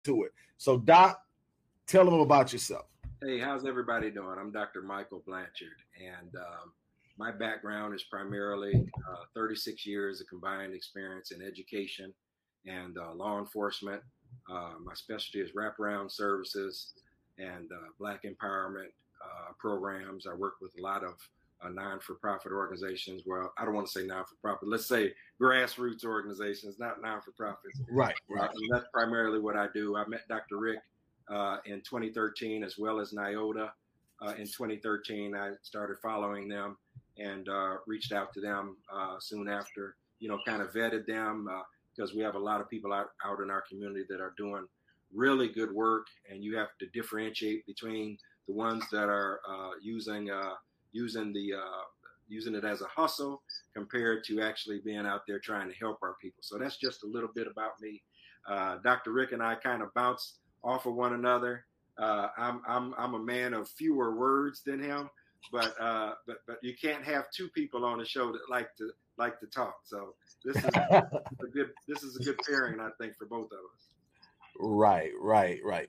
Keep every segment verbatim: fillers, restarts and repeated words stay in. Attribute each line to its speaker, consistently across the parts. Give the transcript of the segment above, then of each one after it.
Speaker 1: to it. So, Doc, tell them about yourself.
Speaker 2: Hey, how's everybody doing? I'm Doctor Michael Blanchard, and um, my background is primarily uh, thirty-six years of combined experience in education and uh, law enforcement. Uh, my specialty is wraparound services and uh, Black empowerment uh, programs. I work with a lot of uh, non-for-profit organizations. Well, I don't want to say non-for-profit. Let's say grassroots organizations, not non-for-profits.
Speaker 1: Right, right.
Speaker 2: Uh, and that's primarily what I do. I met Doctor Rick uh, in twenty thirteen, as well as NIOTA uh, in twenty thirteen. I started following them and uh, reached out to them uh, soon after, you know, kind of vetted them uh, because we have a lot of people out, out in our community that are doing really good work, and you have to differentiate between the ones that are uh, using uh, using the uh, using it as a hustle compared to actually being out there trying to help our people. So that's just a little bit about me. Uh, Doctor Rick and I kind of bounce off of one another. Uh, I'm I'm I'm a man of fewer words than him, but uh, but but you can't have two people on the show that like to like to talk. So this is a good this is a good pairing, I think, for both of us.
Speaker 1: Right, right, right.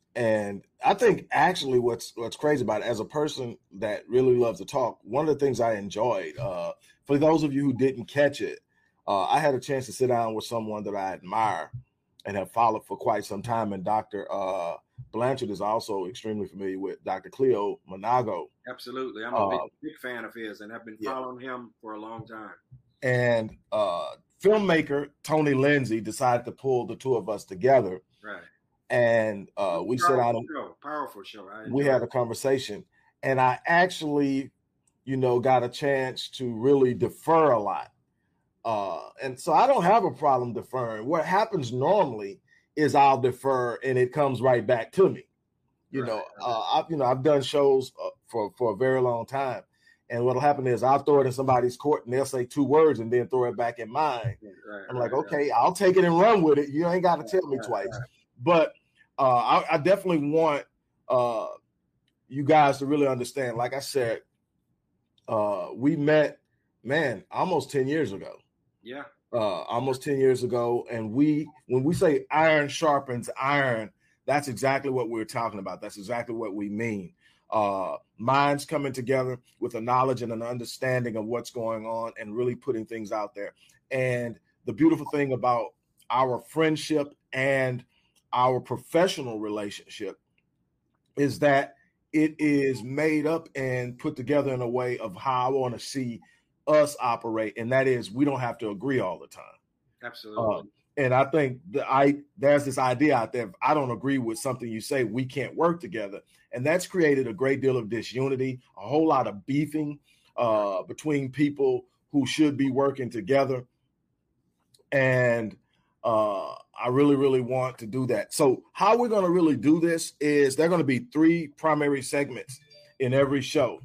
Speaker 1: And I think actually what's what's crazy about it, as a person that really loves to talk, one of the things I enjoyed, uh, for those of you who didn't catch it, uh, I had a chance to sit down with someone that I admire and have followed for quite some time. And Doctor Uh, Blanchard is also extremely familiar with Doctor Cleo Manago.
Speaker 2: Absolutely. I'm a big, uh, big fan of his, and I've been following yeah. him for a long time.
Speaker 1: And uh, filmmaker Tony Lindsay decided to pull the two of us together.
Speaker 2: Right.
Speaker 1: And uh, we
Speaker 2: powerful
Speaker 1: sat out and
Speaker 2: show. Powerful show.
Speaker 1: We had a conversation, and I actually, you know, got a chance to really defer a lot. Uh, and so I don't have a problem deferring. What happens normally is I'll defer and it comes right back to me. You right. know, uh, I, you know, I've done shows uh, for, for a very long time. And what'll happen is I'll throw it in somebody's court and they'll say two words and then throw it back in mine. Right, I'm like, right, okay, right. I'll take it and run with it. You ain't got to tell me right, twice. Right. But uh, I, I definitely want uh, you guys to really understand. Like I said, uh, we met, man, almost ten years ago.
Speaker 2: Yeah.
Speaker 1: Uh, almost ten years ago. And we, when we say iron sharpens iron, that's exactly what we're talking about. That's exactly what we mean. Uh, minds coming together with a knowledge and an understanding of what's going on and really putting things out there. And the beautiful thing about our friendship and our professional relationship is that it is made up and put together in a way of how I want to see us operate, and that is we don't have to agree all the time.
Speaker 2: Absolutely.
Speaker 1: Uh, and I think that I there's this idea out there, if I don't agree with something you say, we can't work together. And that's created a great deal of disunity, a whole lot of beefing uh, between people who should be working together. And uh, I really, really want to do that. So how we're going to really do this is there are going to be three primary segments in every show.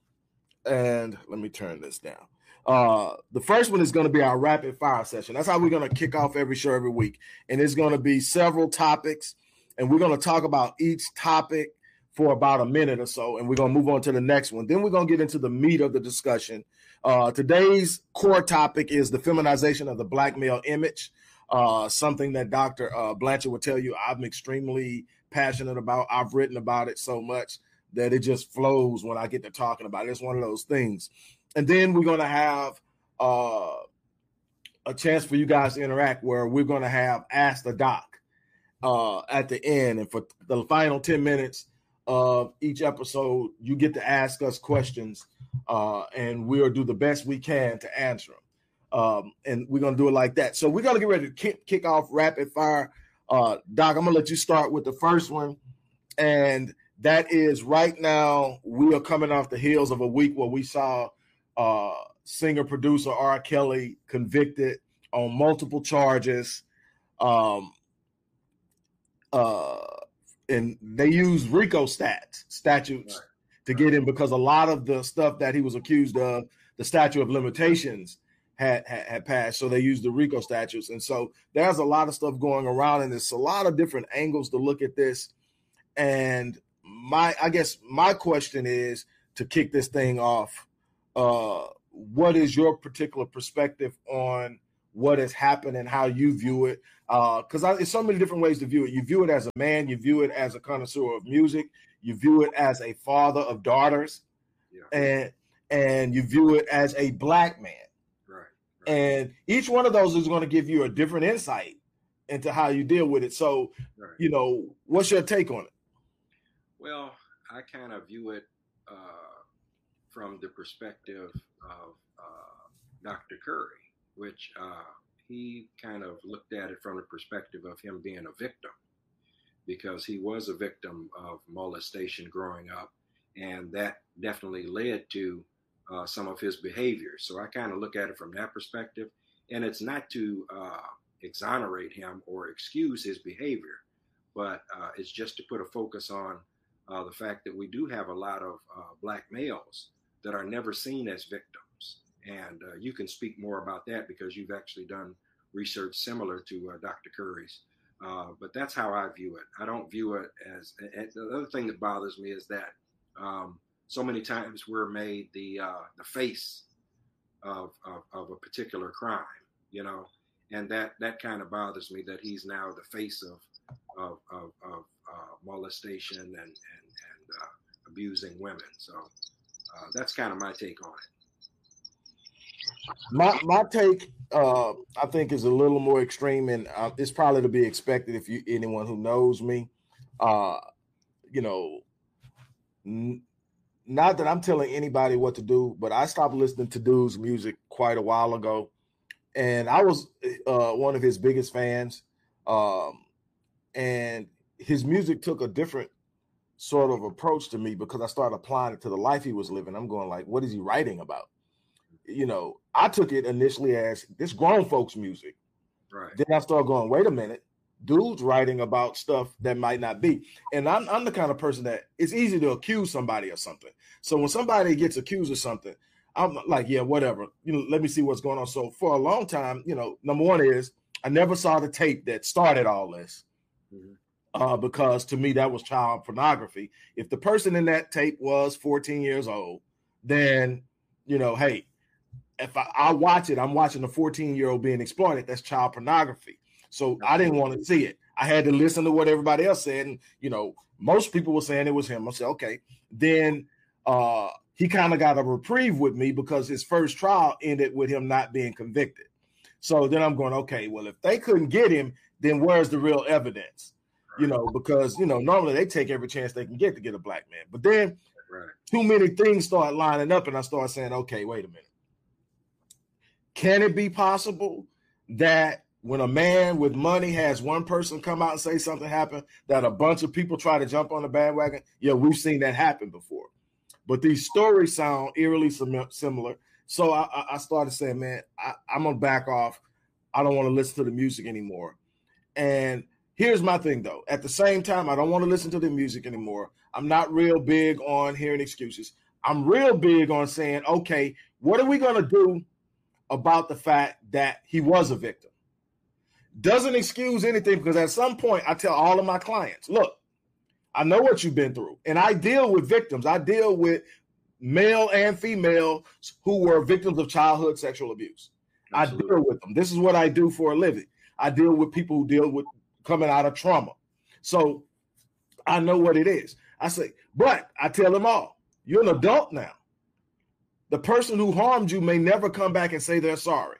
Speaker 1: And let me turn this down. Uh, the first one is going to be our rapid fire session. That's how we're going to kick off every show every week. And it's going to be several topics. And we're going to talk about each topic for about a minute or so. And we're going to move on to the next one. Then we're going to get into the meat of the discussion. Uh, today's core topic is the feminization of the Black male image. Uh, something that Doctor Uh, Blanchard will tell you I'm extremely passionate about. I've written about it so much that it just flows when I get to talking about it. It's one of those things. And then we're going to have uh, a chance for you guys to interact where we're going to have Ask the Doc uh, at the end. And for the final ten minutes of each episode, you get to ask us questions uh, and we'll do the best we can to answer them. Um, and we're going to do it like that. So we're going to get ready to kick, kick off rapid fire. Uh, Doc, I'm going to let you start with the first one. And that is right now, we are coming off the heels of a week where we saw uh, singer-producer R. Kelly convicted on multiple charges. Um, uh, and they used RICO stats, statutes right. to get him because a lot of the stuff that he was accused of, the statute of limitations had, had, had passed. So they used the RICO statutes. And so there's a lot of stuff going around, and there's a lot of different angles to look at this. And my, I guess my question is, to kick this thing off, uh, what is your particular perspective on what has happened and how you view it. Because uh, there's so many different ways to view it. You view it as a man. You view it as a connoisseur of music. You view it as a father of daughters. Yeah. And and you view it as a black man.
Speaker 2: Right, right.
Speaker 1: And each one of those is going to give you a different insight into how you deal with it. So, right. you know, what's your take on it?
Speaker 2: Well, I kind of view it uh, from the perspective of uh, Doctor Curry, which uh, he kind of looked at it from the perspective of him being a victim, because he was a victim of molestation growing up, and that definitely led to uh, some of his behaviors. So I kind of look at it from that perspective, and it's not to uh, exonerate him or excuse his behavior, but uh, it's just to put a focus on uh, the fact that we do have a lot of uh, black males that are never seen as victims. And uh, you can speak more about that because you've actually done research similar to uh, Doctor Curry's. Uh, but that's how I view it. I don't view it as, and the other thing that bothers me is that um, so many times we're made the uh, the face of, of of a particular crime, you know, and that that kind of bothers me, that he's now the face of of of, of uh, molestation and and and uh, abusing women. So uh, that's kind of my take on it.
Speaker 1: My my take, uh, I think, is a little more extreme, and uh, it's probably to be expected if you anyone who knows me. Uh, you know, n- not that I'm telling anybody what to do, but I stopped listening to Dude's music quite a while ago, and I was uh, one of his biggest fans. Um, and his music took a different sort of approach to me because I started applying it to the life he was living. I'm going like, what is he writing about? You know, I took it initially as this grown folks music.
Speaker 2: Right.
Speaker 1: Then I started going, wait a minute, dude's writing about stuff that might not be. And I'm, I'm the kind of person that it's easy to accuse somebody of something. So when somebody gets accused of something, I'm like, yeah, whatever. You know, let me see what's going on. So for a long time, you know, number one is I never saw the tape that started all this. Mm-hmm. Uh, because to me, that was child pornography. If the person in that tape was fourteen years old, then, you know, hey, if I, I watch it, I'm watching a fourteen-year-old being exploited. That's child pornography. So I didn't want to see it. I had to listen to what everybody else said. And, you know, most people were saying it was him. I said, okay. Then uh, he kind of got a reprieve with me because his first trial ended with him not being convicted. So then I'm going, okay, well, if they couldn't get him, then where's the real evidence? You know, because, you know, normally they take every chance they can get to get a black man. But then right. too many things start lining up, and I start saying, okay, wait a minute. Can it be possible that when a man with money has one person come out and say something happened, that a bunch of people try to jump on the bandwagon? Yeah, we've seen that happen before. But these stories sound eerily sim- similar. So I, I started saying, man, I, I'm going to back off. I don't want to listen to the music anymore. And here's my thing, though. At the same time, I don't want to listen to the music anymore. I'm not real big on hearing excuses. I'm real big on saying, okay, what are we going to do about the fact that he was a victim? Doesn't excuse anything, because at some point I tell all of my clients, look, I know what you've been through, and I deal with victims. I deal with male and female who were victims of childhood sexual abuse. Absolutely. I deal with them. This is what I do for a living. I deal with people who deal with coming out of trauma. So I know what it is. I say, but I tell them all, you're an adult now. The person who harmed you may never come back and say they're sorry.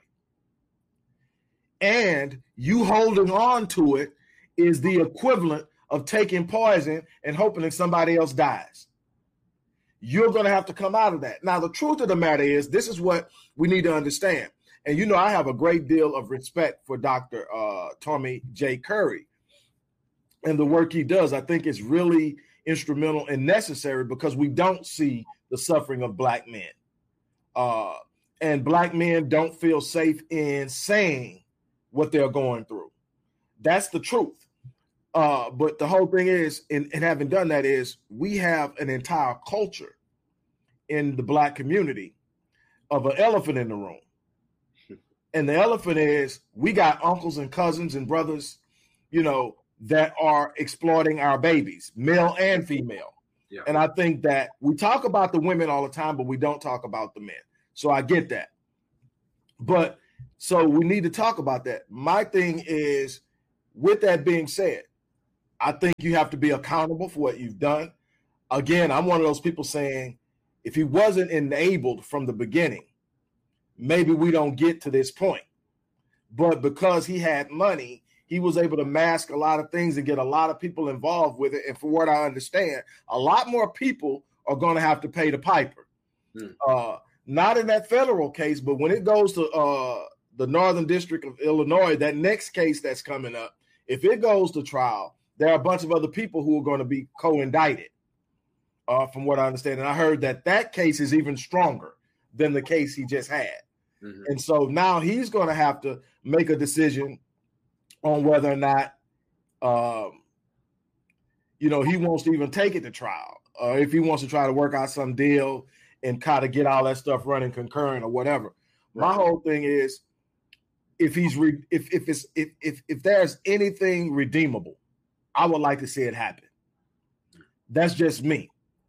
Speaker 1: And you holding on to it is the equivalent of taking poison and hoping that somebody else dies. You're going to have to come out of that. Now, the truth of the matter is, this is what we need to understand. And, you know, I have a great deal of respect for Doctor Uh, Tommy J. Curry and the work he does. I think it's really instrumental and necessary because we don't see the suffering of black men. Uh, and black men don't feel safe in saying what they're going through. That's the truth. Uh, but the whole thing is, in, in having done that, is we have an entire culture in the black community of an elephant in the room. And the elephant is we got uncles and cousins and brothers, you know, that are exploiting our babies, male and female. Yeah. And I think that we talk about the women all the time, but we don't talk about the men. So I get that. But So we need to talk about that. My thing is, with that being said, I think you have to be accountable for what you've done. Again, I'm one of those people saying, if he wasn't enabled from the beginning, maybe we don't get to this point. But because he had money, he was able to mask a lot of things and get a lot of people involved with it. And from what I understand, a lot more people are going to have to pay the piper. Hmm. Uh, not in that federal case, but when it goes to uh, the Northern District of Illinois, that next case that's coming up, if it goes to trial, there are a bunch of other people who are going to be co-indicted, uh, from what I understand. And I heard that that case is even stronger than the case he just had. Mm-hmm. And so now he's going to have to make a decision on whether or not, um, you know, he wants to even take it to trial, or if he wants to try to work out some deal and kind of get all that stuff running concurrent or whatever. Right. My whole thing is, if he's re- if if it's if if if there's anything redeemable, I would like to see it happen. That's just me.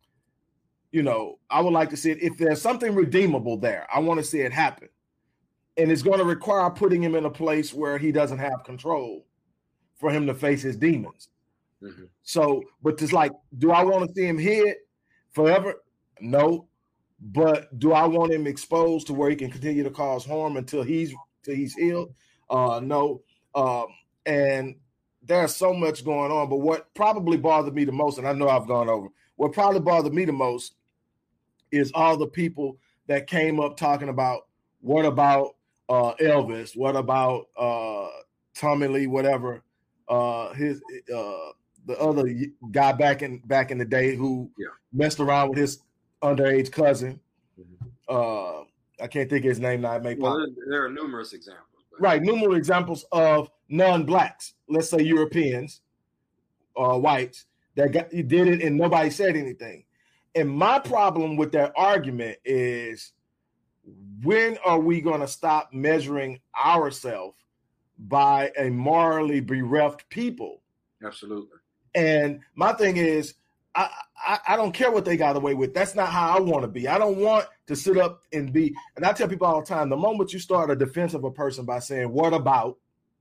Speaker 1: You know, I would like to see it. If there's something redeemable there, I want to see it happen. And it's going to require putting him in a place where he doesn't have control for him to face his demons. Mm-hmm. So, but it's like, do I want to see him hid forever? No. But do I want him exposed to where he can continue to cause harm until he's till he's healed? Uh, no. Um, and there's so much going on. But what probably bothered me the most, and I know I've gone over, what probably bothered me the most is all the people that came up talking about, what about uh, Elvis? What about uh, Tommy Lee? Whatever, uh, his uh, the other guy back in back in the day who yeah. messed around with his underage cousin. Mm-hmm. Uh, I can't think of his name now. I may
Speaker 2: well, there, there are numerous examples.
Speaker 1: But... Right, numerous examples of non-blacks, let's say Europeans, uh, whites, that got, did it and nobody said anything. And my problem with that argument is, when are we going to stop measuring ourselves by a morally bereft people?
Speaker 2: Absolutely.
Speaker 1: And my thing is, I, I, I don't care what they got away with. That's not how I want to be. I don't want to sit up and be, and I tell people all the time, the moment you start a defense of a person by saying, what about,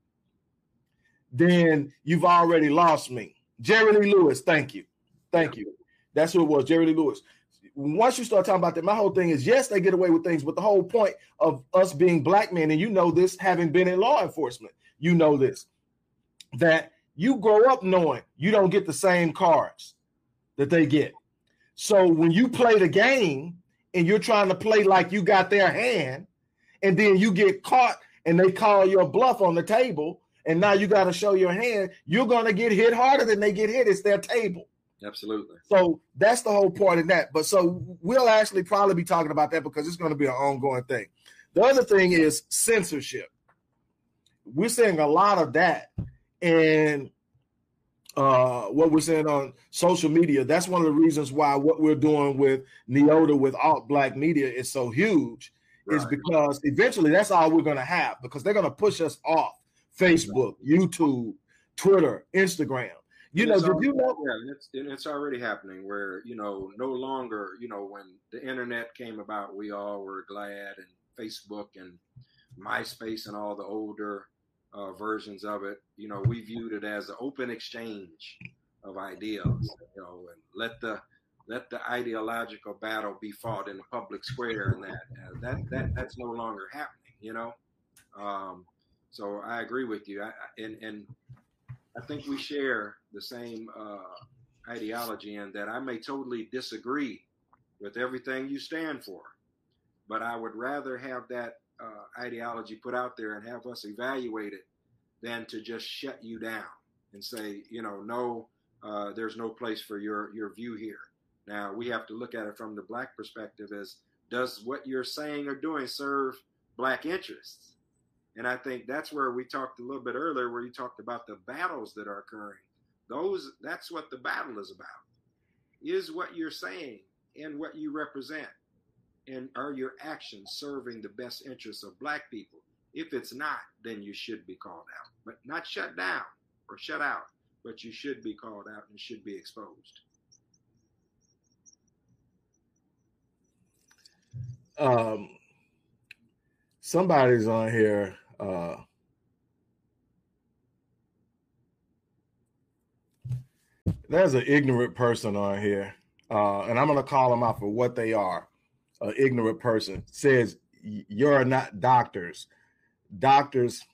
Speaker 1: then you've already lost me. Jerry Lee Lewis, thank you. Thank you. That's who it was, Jerry Lee Lewis. Once you start talking about that, my whole thing is, yes, they get away with things, but the whole point of us being black men, and you know this, having been in law enforcement, you know this, that you grow up knowing you don't get the same cards that they get. So when you play the game and you're trying to play like you got their hand, and then you get caught and they call your bluff on the table, and now you got to show your hand, you're going to get hit harder than they get hit. It's their table.
Speaker 2: Absolutely.
Speaker 1: So that's the whole point of that. But so we'll actually probably be talking about that because it's going to be an ongoing thing. The other thing is censorship. We're seeing a lot of that in uh, what we're seeing on social media. That's one of the reasons why what we're doing with Neota, with alt black media, is so huge, right. Is because eventually that's all we're going to have, because they're going to push us off Facebook, YouTube, Twitter, Instagram. You know, did you know?
Speaker 2: Yeah, it's, it's already happening where, you know, no longer, you know, when the internet came about, we all were glad, and Facebook and MySpace and all the older uh, versions of it, you know, we viewed it as an open exchange of ideas, you know, and let the let the ideological battle be fought in the public square, and that uh, that that that's no longer happening, you know. Um, so I agree with you, I, and and. I think we share the same uh, ideology, in that I may totally disagree with everything you stand for, but I would rather have that uh, ideology put out there and have us evaluate it than to just shut you down and say, you know, no, uh, there's no place for your, your view here. Now, we have to look at it from the black perspective as, does what you're saying or doing serve black interests? And I think that's where we talked a little bit earlier, where you talked about the battles that are occurring. Those, that's what the battle is about. Is what you're saying and what you represent, and are your actions serving the best interests of black people? If it's not, then you should be called out, but not shut down or shut out, but you should be called out and should be exposed.
Speaker 1: Um. somebody's on here. Uh, there's an ignorant person on here, uh, and I'm going to call them out for what they are. An ignorant person says, you're not doctors. Doctors,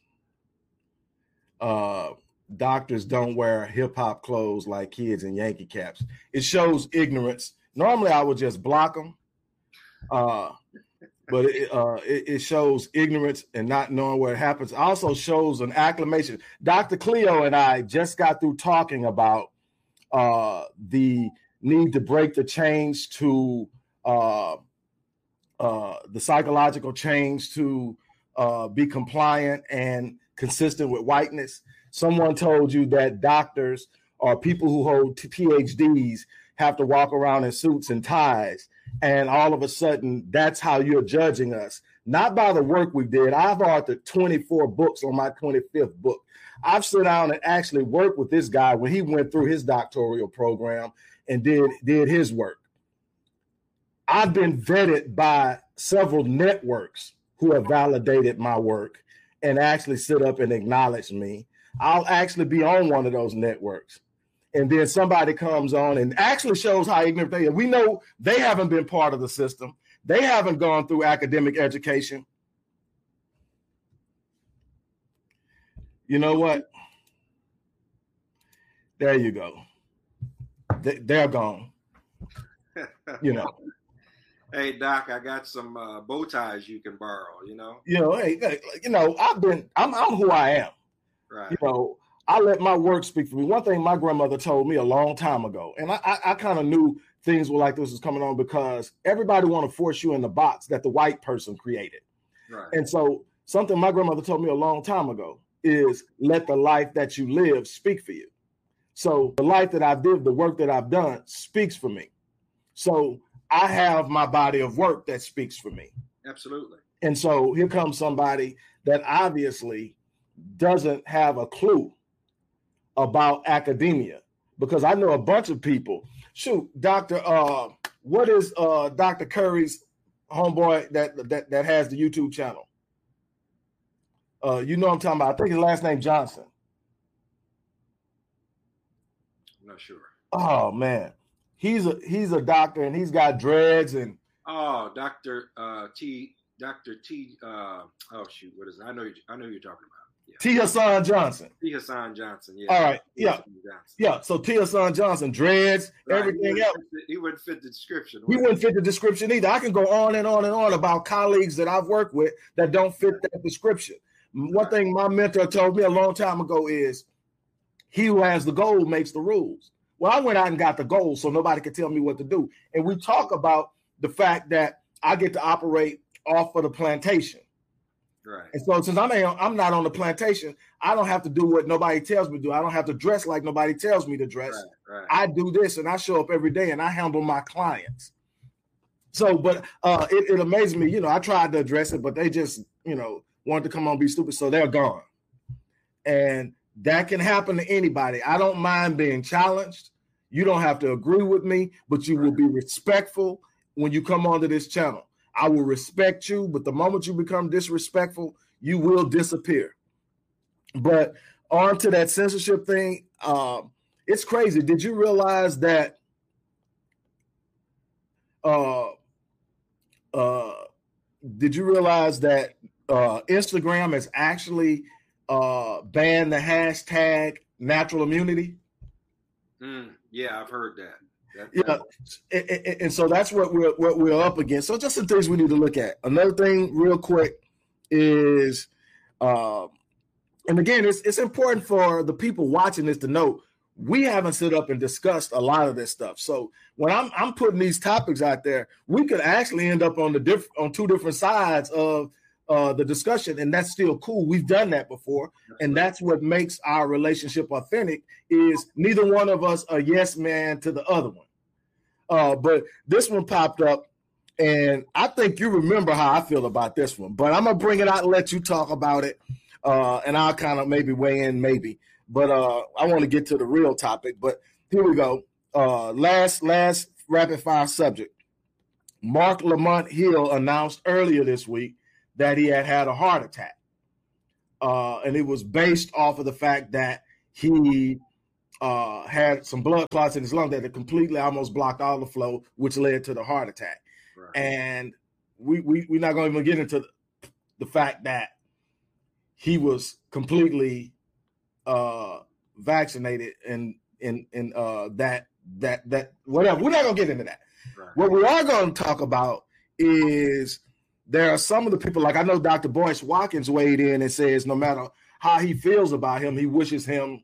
Speaker 1: uh, doctors don't wear hip hop clothes like kids in Yankee caps. It shows ignorance. Normally, I would just block them, uh, but it, uh, it, it shows ignorance and not knowing what happens. Also shows an acclamation. Doctor Cleo and I just got through talking about uh, the need to break the chains to uh, uh, the psychological change to uh, be compliant and consistent with whiteness. Someone told you that doctors or people who hold P H Ds have to walk around in suits and ties. And all of a sudden, that's how you're judging us. Not by the work we did. I've authored twenty-four books on my twenty-fifth book. I've sat down and actually worked with this guy when he went through his doctoral program and did, did his work. I've been vetted by several networks who have validated my work and actually sit up and acknowledge me. I'll actually be on one of those networks. And then somebody comes on and actually shows how ignorant they are. We know they haven't been part of the system. They haven't gone through academic education. You know what? There you go. They, they're gone. You know.
Speaker 2: Hey, Doc, I got some uh, bow ties you can borrow, you know?
Speaker 1: You know, hey, you know, I've been, I'm, I'm who I am.
Speaker 2: Right.
Speaker 1: You know, I let my work speak for me. One thing my grandmother told me a long time ago, and I, I, I kind of knew things were like this was coming on because everybody want to force you in the box that the white person created.
Speaker 2: Right.
Speaker 1: And so something my grandmother told me a long time ago is let the life that you live speak for you. So the life that I've lived, the work that I've done speaks for me. So I have my body of work that speaks for me.
Speaker 2: Absolutely.
Speaker 1: And so here comes somebody that obviously doesn't have a clue about academia, because I know a bunch of people. Shoot, Doctor, uh, what is uh, Doctor Curry's homeboy that, that that has the YouTube channel? Uh, you know what I'm talking about. I think his last name Johnson.
Speaker 2: I'm not sure.
Speaker 1: Oh man, he's a he's a doctor and he's got dreads and.
Speaker 2: Oh, Doctor Uh, T. Doctor T. Uh, oh shoot, what is it? I know you. I know who you're talking about. Yeah.
Speaker 1: T. Hassan Johnson.
Speaker 2: T. Hassan Johnson. Yeah.
Speaker 1: All right.
Speaker 2: T.
Speaker 1: Yeah.
Speaker 2: Johnson.
Speaker 1: Yeah. So T. Hassan Johnson, dreads, right. everything
Speaker 2: he
Speaker 1: else.
Speaker 2: Fit, he wouldn't fit the description.
Speaker 1: He wouldn't fit the description either. I can go on and on and on about colleagues that I've worked with that don't fit that description. One right. thing my mentor told me a long time ago is, he who has the goal makes the rules. Well, I went out and got the goal so nobody could tell me what to do. And we talk about the fact that I get to operate off of the plantation.
Speaker 2: Right.
Speaker 1: And so since I'm, a, I'm not on the plantation, I don't have to do what nobody tells me to do. I don't have to dress like nobody tells me to dress.
Speaker 2: Right, right.
Speaker 1: I do this and I show up every day and I handle my clients. So, but uh, it, it amazed me, you know, I tried to address it, but they just, you know, wanted to come on and be stupid. So they're gone. And that can happen to anybody. I don't mind being challenged. You don't have to agree with me, but you right. will be respectful when you come onto this channel. I will respect you, but the moment you become disrespectful, you will disappear. But on to that censorship thing, um, it's crazy. Did you realize that uh, uh, did you realize that uh, Instagram has actually uh, banned the hashtag natural immunity?
Speaker 2: Mm, yeah, I've heard that. That,
Speaker 1: yeah, and, and, and so that's what we're what we're up against. So just some things we need to look at. Another thing, real quick, is, uh, and again, it's it's important for the people watching this to know we haven't sit up and discussed a lot of this stuff. So when I'm I'm putting these topics out there, we could actually end up on the diff, on two different sides of uh, the discussion, and that's still cool. We've done that before, and that's what makes our relationship authentic. Is neither one of us a yes man to the other one. Uh, but this one popped up, and I think you remember how I feel about this one. But I'm gonna bring it out and let you talk about it, uh, and I'll kind of maybe weigh in, maybe. But uh, I want to get to the real topic. But here we go. Uh, last last rapid fire subject. Mark Lamont Hill announced earlier this week that he had had a heart attack. Uh, and it was based off of the fact that he uh, had some blood clots in his lung that had completely almost blocked all the flow, which led to the heart attack. Right. And we, we, we're not going to even get into the, the fact that he was completely uh, vaccinated and in, in, in uh, that, that, that, whatever. We're not going to get into that. Right. What we are going to talk about is there are some of the people, like I know Doctor Boyce Watkins weighed in and says no matter how he feels about him, he wishes him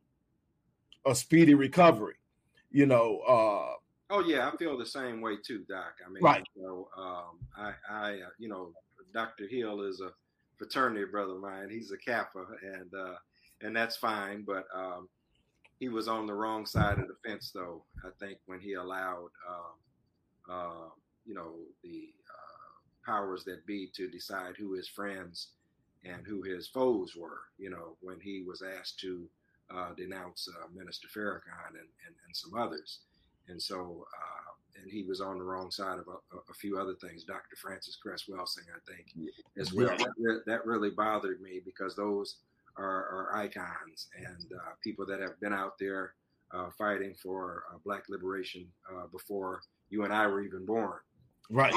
Speaker 1: a speedy recovery. You know. Uh,
Speaker 2: oh yeah, I feel the same way too, Doc. I mean,
Speaker 1: right.
Speaker 2: You know, um, I, I, uh, you know, Doctor Hill is a fraternity brother of mine. He's a Kappa, and uh, and that's fine. But um, he was on the wrong side of the fence, though. I think when he allowed, uh, uh, you know, the uh, powers that be to decide who his friends and who his foes were. You know, when he was asked to uh, denounce uh, Minister Farrakhan and, and and some others, and so uh, and he was on the wrong side of a, a few other things. Doctor Francis Cress Welsing, I think, as well. Yeah. That, that really bothered me because those are, are icons and uh, people that have been out there uh, fighting for uh, Black liberation uh, before you and I were even born.
Speaker 1: Right.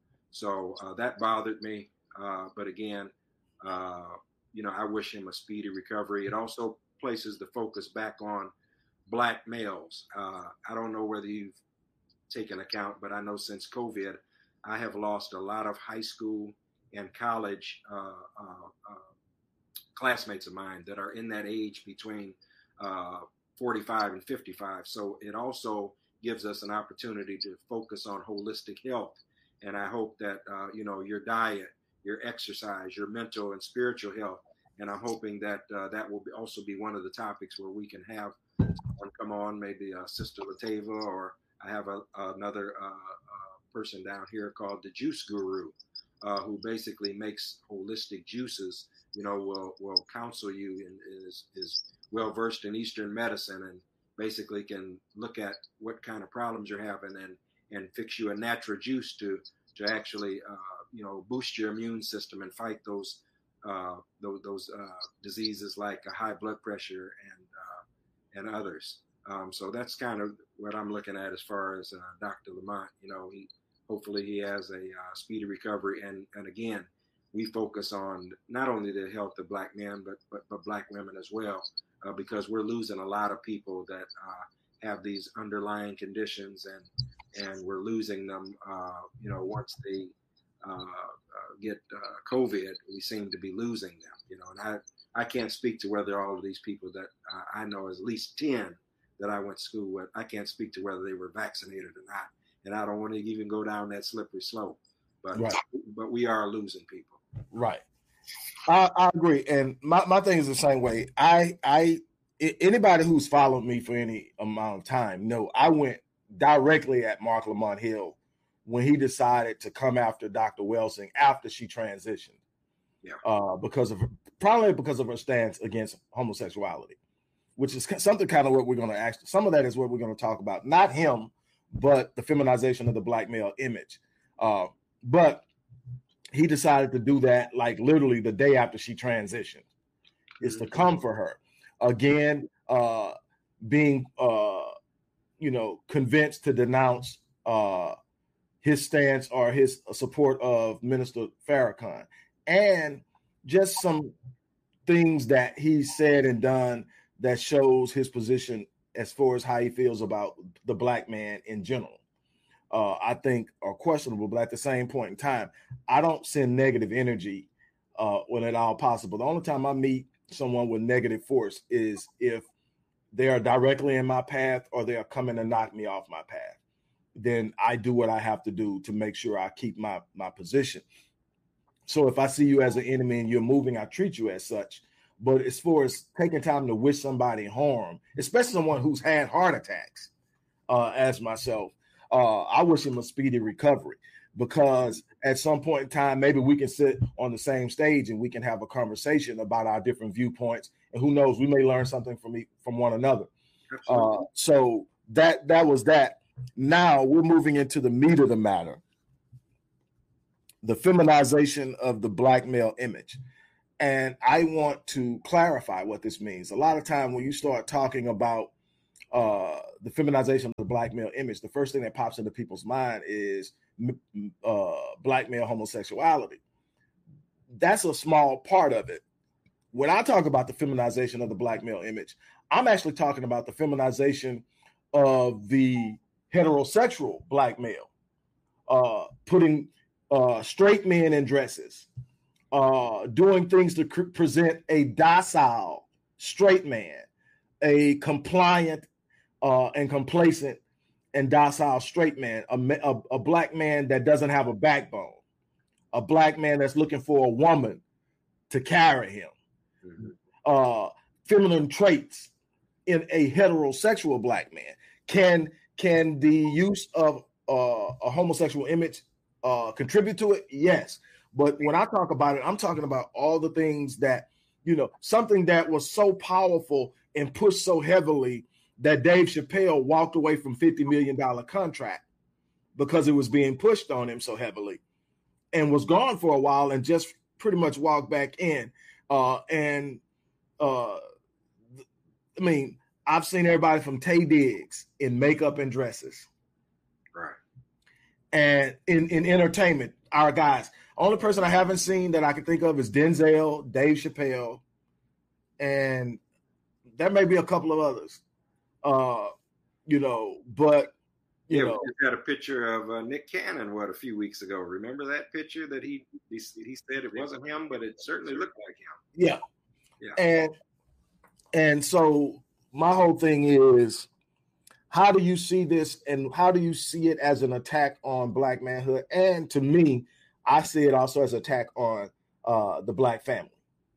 Speaker 2: So uh, that bothered me. Uh, but again, uh, you know, I wish him a speedy recovery. It also places the focus back on Black males. Uh, I don't know whether you've taken account, but I know since COVID, I have lost a lot of high school and college uh, uh, uh, classmates of mine that are in that age between uh, forty-five and fifty-five. So it also gives us an opportunity to focus on holistic health. And I hope that, uh, you know, your diet, your exercise, your mental and spiritual health. And I'm hoping that uh, that will be also be one of the topics where we can have someone come on, maybe uh, Sister Latava, or I have a, another uh, uh, person down here called the Juice Guru, uh, who basically makes holistic juices, you know, will will counsel you and is, is well versed in Eastern medicine and basically can look at what kind of problems you're having and, and fix you a natural juice to to actually, uh, you know, boost your immune system and fight those uh, those, those uh, diseases like uh, high blood pressure and uh, and others. Um, so that's kind of what I'm looking at as far as uh, Doctor Lamont. You know, he hopefully he has a uh, speedy recovery. And and again, we focus on not only the health of Black men, but but, but Black women as well, uh, because we're losing a lot of people that uh, have these underlying conditions, and and we're losing them. Uh, you know, once they uh, uh, get uh, COVID, we seem to be losing them. You know, and I I can't speak to whether all of these people that uh, I know, at least ten that I went to school with, I can't speak to whether they were vaccinated or not, and I don't want to even go down that slippery slope. But right. but we are losing people.
Speaker 1: Right. I, I agree, and my, my thing is the same way. I I anybody who's followed me for any amount of time know I went directly at Marc Lamont Hill when he decided to come after Doctor Welsing after she transitioned.
Speaker 2: Yeah.
Speaker 1: Uh, because of probably because of her stance against homosexuality, which is something kind of what we're going to ask. Some of that is what we're going to talk about. Not him, but the feminization of the Black male image. Uh, but he decided to do that like literally the day after she transitioned. Is to come for her again, uh, being uh, you know convinced to denounce uh, his stance or his support of Minister Farrakhan, and just some things that he said and done that shows his position as far as how he feels about the Black man in general. Uh, I think are questionable, but at the same point in time, I don't send negative energy uh, when at all possible. The only time I meet someone with negative force is if they are directly in my path or they are coming to knock me off my path. Then I do what I have to do to make sure I keep my, my position. So if I see you as an enemy and you're moving, I treat you as such. But as far as taking time to wish somebody harm, especially someone who's had heart attacks, uh, as myself, uh, I wish him a speedy recovery, because at some point in time, maybe we can sit on the same stage and we can have a conversation about our different viewpoints. And who knows, we may learn something from me, from one another. Uh, so that that was that. Now we're moving into the meat of the matter. the feminization of the black male image. And I want to clarify what this means. A lot of time when you start talking about uh, the feminization of the black male image, the first thing that pops into people's mind is uh, black male homosexuality. That's a small part of it. When I talk about the feminization of the black male image, I'm actually talking about the feminization of the heterosexual black male, uh, putting uh, straight men in dresses, Uh, doing things to cr- present a docile straight man, a compliant uh, and complacent and docile straight man, a, a, a black man that doesn't have a backbone, a black man that's looking for a woman to carry him, mm-hmm. uh, feminine traits in a heterosexual black man. Can, can the use of uh, a homosexual image uh, contribute to it? Yes. But when I talk about it, I'm talking about all the things that, you know, something that was so powerful and pushed so heavily that Dave Chappelle walked away from fifty million dollars contract because it was being pushed on him so heavily and was gone for a while and just pretty much walked back in. Uh, and uh, I mean, I've seen everybody from Taye Diggs in makeup and dresses.
Speaker 2: Right.
Speaker 1: And in, in entertainment, our guys. Only person I haven't seen that I can think of is Denzel, Dave Chappelle, and there may be a couple of others. Uh, you know, but you
Speaker 2: yeah,
Speaker 1: know,
Speaker 2: we had a picture of uh, Nick Cannon what a few weeks ago. Remember that picture that he he, he said it wasn't him, but it certainly looked like him.
Speaker 1: Yeah,
Speaker 2: yeah,
Speaker 1: and and so my whole thing is, how do you see this, and how do you see it as an attack on black manhood? And to me, I see it also as an attack on uh, the black family.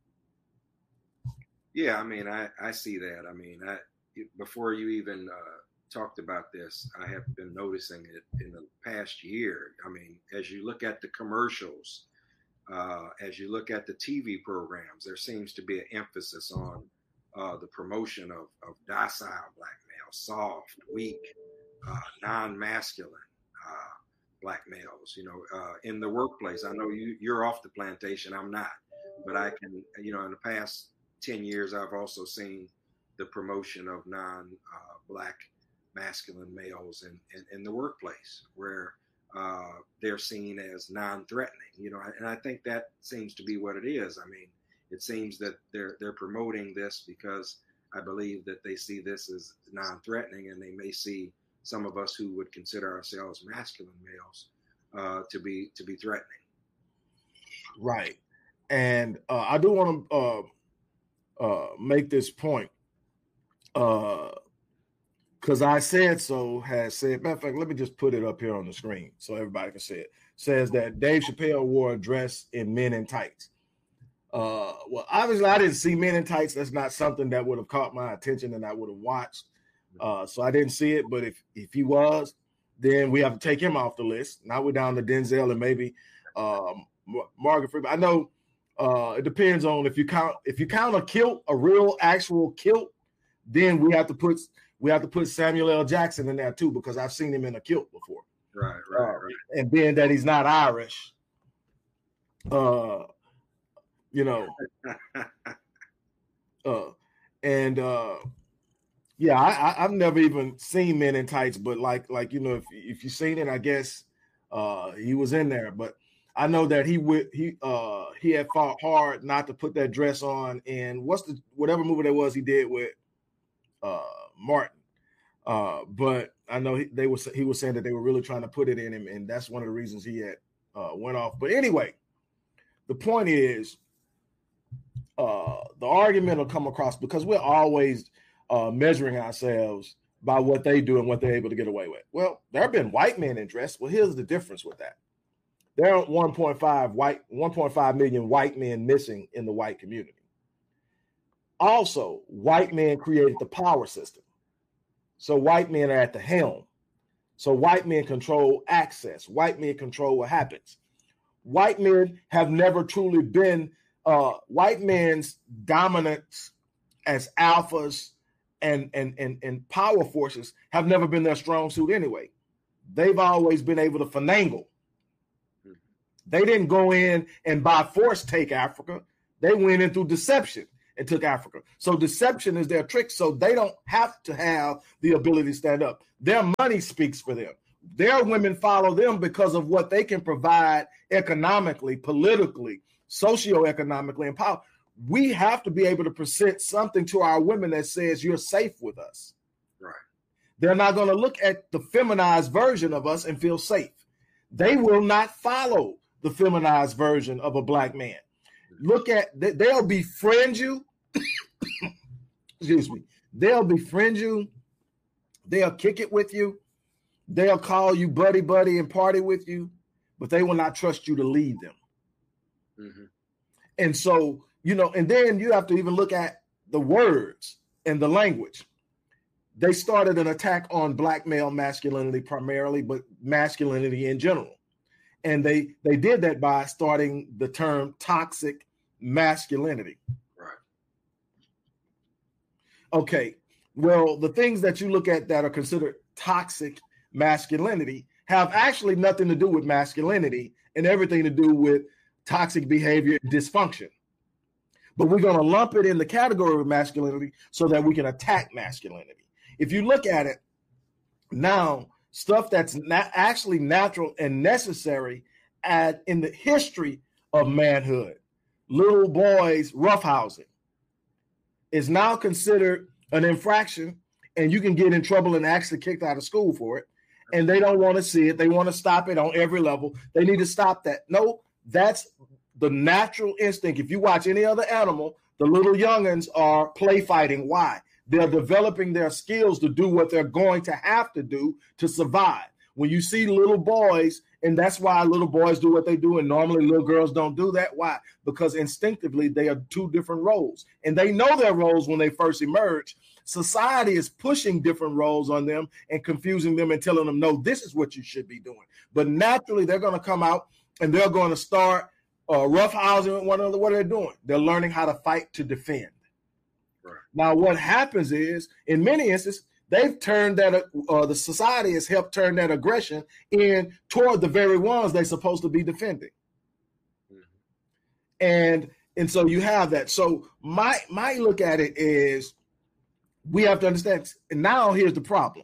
Speaker 2: Yeah, I mean, I, I see that. I mean, I before you even uh, talked about this, I have been noticing it in the past year. I mean, as you look at the commercials, uh, as you look at the T V programs, there seems to be an emphasis on uh, the promotion of, of docile black male, soft, weak, uh, non-masculine. Uh, black males, you know, uh, in the workplace. I know you, you're off the plantation. I'm not, but I can, you know, in the past ten years, I've also seen the promotion of non-black uh, masculine males in, in, in the workplace where uh, they're seen as non-threatening, you know, and I think that seems to be what it is. I mean, it seems that they're, they're promoting this because I believe that they see this as non-threatening, and they may see some of us who would consider ourselves masculine males uh, to be to be threatening.
Speaker 1: Right. And uh, I do want to uh, uh, make this point because uh, I Said So has said, matter of fact, let me just put it up here on the screen so everybody can see it. Says that Dave Chappelle wore a dress in Men in Tights. Uh, well, obviously, I didn't see Men in Tights. That's not something that would have caught my attention and I would have watched. Uh, so I didn't see it, but if, if he was, then we have to take him off the list. Now we're down to Denzel and maybe um, Morgan Freeman. I know uh, it depends on if you count if you count a kilt, a real actual kilt, then we have to put we have to put Samuel L. Jackson in there too, because I've seen him in a kilt before.
Speaker 2: Right, right,
Speaker 1: uh,
Speaker 2: right.
Speaker 1: And being that he's not Irish, uh, you know, uh, and. Uh, Yeah, I, I, I've never even seen Men in Tights, but like, like you know, if if you've seen it, I guess uh, he was in there. But I know that he would he uh, he had fought hard not to put that dress on in what's the whatever movie that was he did with uh, Martin. Uh, but I know he, they was he was saying that they were really trying to put it in him, and that's one of the reasons he had uh, went off. But anyway, the point is, uh, the argument will come across because we're always uh, measuring ourselves by what they do and what they're able to get away with. Well, there have been white men in dress. Well, here's the difference with that. There are one point five white, one point five million white men missing in the white community. Also, white men created the power system. So white men are at the helm. So white men control access. White men control what happens. White men have never truly been, uh, white men's dominance as alphas and, and, and, and power forces have never been their strong suit anyway. They've always been able to finagle. They didn't go in and by force take Africa. They went in through deception and took Africa. So deception is their trick. So they don't have to have the ability to stand up. Their money speaks for them. Their women follow them because of what they can provide economically, politically, socioeconomically, and power. We have to be able to present something to our women that says you're safe with us.
Speaker 2: Right.
Speaker 1: They're not going to look at the feminized version of us and feel safe. They will not follow the feminized version of a black man. Look at, they'll befriend you. Excuse me. They'll befriend you. They'll kick it with you. They'll call you buddy buddy and party with you, but they will not trust you to lead them. Mm-hmm. And so, you know, and then you have to even look at the words and the language. They started an attack on black male masculinity primarily, but masculinity in general. And they they did that by starting the term toxic masculinity.
Speaker 2: Right.
Speaker 1: Okay. Well, the things that you look at that are considered toxic masculinity have actually nothing to do with masculinity and everything to do with toxic behavior and dysfunction. But we're going to lump it in the category of masculinity so that we can attack masculinity. If you look at it now, stuff that's not actually natural and necessary at, in the history of manhood, little boys roughhousing is now considered an infraction, and you can get in trouble and actually kicked out of school for it. And they don't want to see it. They want to stop it on every level. They need to stop that. No, that's the natural instinct. If you watch any other animal, the little youngins are play fighting. Why? They're developing their skills to do what they're going to have to do to survive. When you see little boys, and that's why little boys do what they do, and normally little girls don't do that. Why? Because instinctively they are two different roles, and they know their roles when they first emerge. Society is pushing different roles on them and confusing them and telling them, no, this is what you should be doing. But naturally, they're going to come out and they're going to start uh, roughhousing with one another. What are they doing? They're learning how to fight to defend. Right. Now, what happens is, in many instances, they've turned that, uh, the society has helped turn that aggression in toward the very ones they're supposed to be defending. Mm-hmm. And and so you have that. So my my look at it is, we have to understand, and now here's the problem.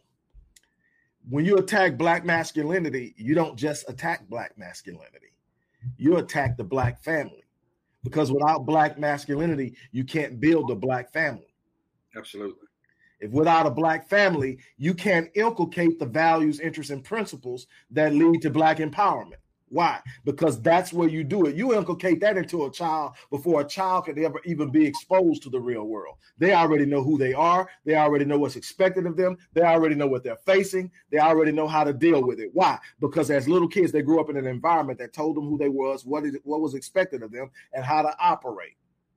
Speaker 1: When you attack black masculinity, you don't just attack black masculinity. You attack the black family. Because without black masculinity, you can't build a black family.
Speaker 2: Absolutely.
Speaker 1: If without a black family, you can't inculcate the values, interests, and principles that lead to black empowerment. Why? Because that's where you do it. You inculcate that into a child before a child could ever even be exposed to the real world. They already know who they are. They already know what's expected of them. They already know what they're facing. They already know how to deal with it. Why? Because as little kids, they grew up in an environment that told them who they was, what is what was expected of them, and how to operate.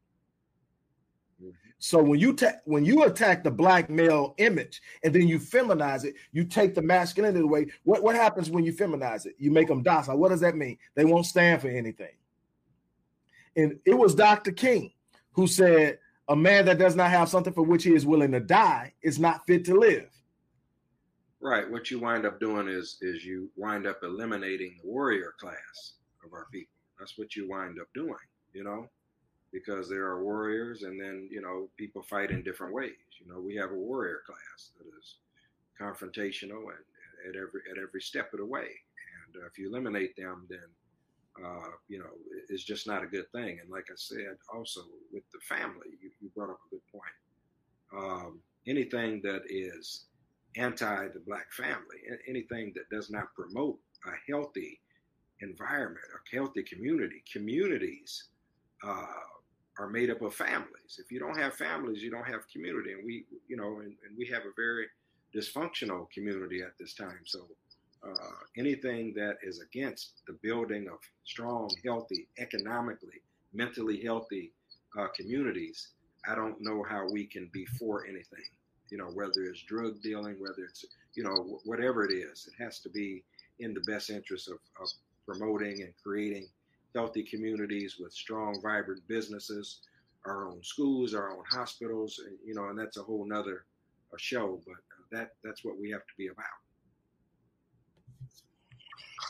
Speaker 1: So when you ta- when you attack the black male image and then you feminize it, you take the masculinity away. What, what happens when you feminize it? You make them docile. What does that mean? They won't stand for anything. And it was Doctor King who said, a man that does not have something for which he is willing to die is not fit to live.
Speaker 2: Right. What you wind up doing is, is you wind up eliminating the warrior class of our people. That's what you wind up doing, you know? Because there are warriors, and then, you know, people fight in different ways. You know, we have a warrior class that is confrontational and at every at every step of the way. And uh, if you eliminate them, then, uh, you know, it's just not a good thing. And like I said, also with the family, you, you brought up a good point. Um, anything that is anti the black family, anything that does not promote a healthy environment, a healthy community, communities, uh, are made up of families. If you don't have families, you don't have community. And we, you know, and, and we have a very dysfunctional community at this time. So uh, anything that is against the building of strong, healthy, economically, mentally healthy uh, communities, I don't know how we can be for anything, you know, whether it's drug dealing, whether it's, you know, whatever it is, it has to be in the best interest of, of promoting and creating healthy communities with strong, vibrant businesses, our own schools, our own hospitals, and, you know, and that's a whole nother a show, but that that's what we have to be about.